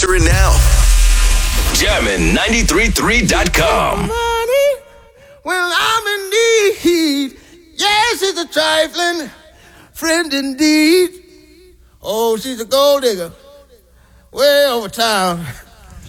Answer it now. Jammin'933.com. Money when I'm in need. Yes, it's a trifling friend indeed. Oh, she's a gold digger way over town.